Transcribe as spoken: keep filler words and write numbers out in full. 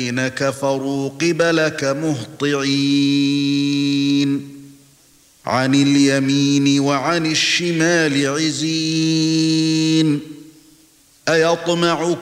الذين كفروا قبلك مهطعين عن اليمين وعن الشمال عزين أيطمع